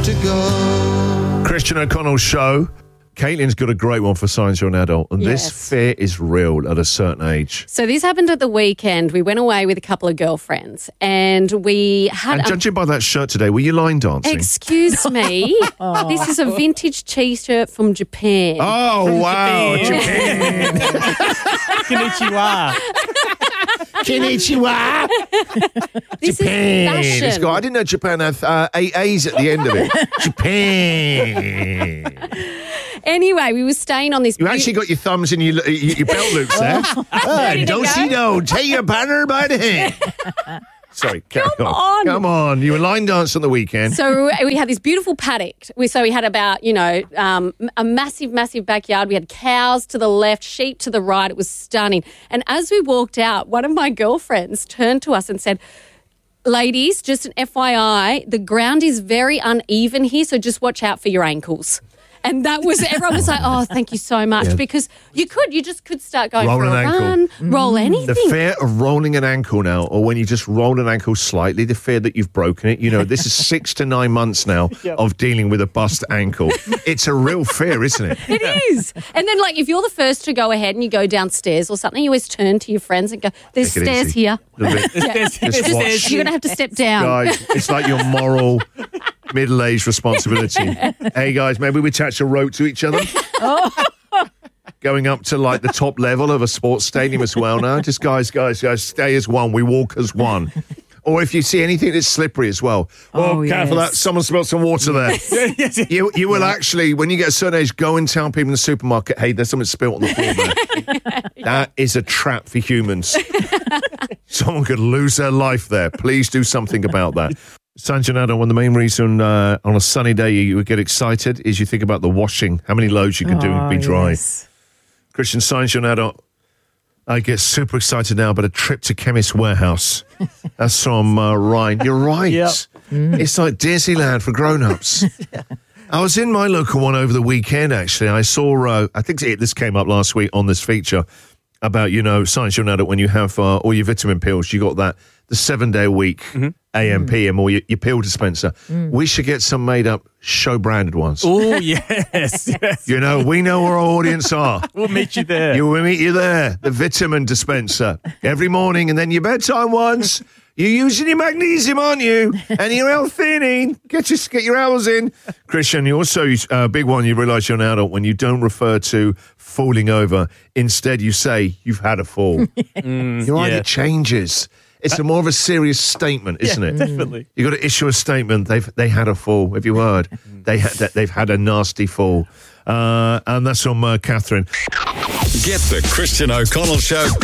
to go. Christian O'Connell's show. Caitlin's got a great one for Signs You're an Adult, and Yes. this fear is real at a certain age. So this happened at the weekend. We went away with a couple of girlfriends and we had... And judging by that shirt today, were you line dancing? Excuse me. This is a vintage T-shirt from Japan. Oh, wow. Japan. Konnichiwa. Konnichiwa. This Japan. is It's fashion. got, I didn't know Japan had 8 A's at the end of it. Japan. Anyway, we were staying on this... You actually got your thumbs in your belt loops there. ready to Don't go. see no. Take your partner by the hand. Sorry, carry Come on. Come on. You were line dance on the weekend. So we had this beautiful paddock. We had about, a massive, massive backyard. We had cows to the left, sheep to the right. It was stunning. And as we walked out, one of my girlfriends turned to us and said, ladies, just an FYI, the ground is very uneven here, so just watch out for your ankles. And everyone was like, oh, thank you so much. Yeah. Because you just could start going Roll for an a ankle. run, roll anything. The fear of rolling an ankle now, or when you just roll an ankle slightly, the fear that you've broken it. This is 6 to 9 months now of dealing with a bust ankle. It's a real fear, isn't it? It is. And then, if you're the first to go ahead and you go downstairs or something, you always turn to your friends and go, there's Take it stairs easy. here. A little bit. Just watch. You're going to have to step down. Guys, it's like your moral middle-aged responsibility. Hey, guys, maybe we attach a rope to each other. Going up to the top level of a sports stadium as well now. Just guys, stay as one. We walk as one. Or if you see anything that's slippery as well. Oh, careful that. Someone spilled some water there. You will actually, when you get a certain age, go and tell people in the supermarket, hey, there's something spilled on the floor there. That is a trap for humans. Someone could lose their life there. Please do something about that. Sanjanado, one of the main reason on a sunny day you would get excited is you think about the washing, how many loads you can do and be dry. Yes. Christian Sanjanado, I get super excited now about a trip to Chemist Warehouse. That's from Ryan. You're right. Yep. It's like Disneyland for grown-ups. I was in my local one over the weekend, actually. I saw, I think this came up last week on this feature about, Science You're an Adult, when you have all your vitamin pills, you got the 7-day-a-week AM, PM, or your pill dispenser. We should get some made-up show-branded ones. Oh, yes. We know where our audience are. We'll meet you there. We'll meet you there. The vitamin dispenser. Every morning, and then your bedtime ones. You're using your magnesium, aren't you? And your L-theanine. Get your hours in. Christian, you also, a big one, you realise you're an adult when you don't refer to falling over. Instead, you say, you've had a fall. Your idea changes. It's more of a serious statement, isn't it? Definitely. You've got to issue a statement. They had a fall. Have you heard? They've had a nasty fall. And that's from Catherine. Get the Christian O'Connell Show